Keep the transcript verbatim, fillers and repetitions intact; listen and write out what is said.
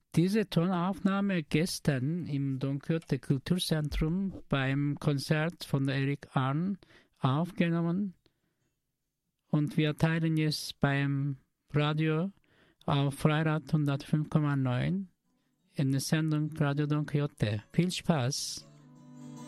diese Tonaufnahme gestern im Don Quixote Kulturzentrum beim Konzert von Erik Arn aufgenommen und wir teilen es beim Radio auf Freirad hundertfünf Komma neun in der Sendung Radio Don Quixote. Viel Spaß!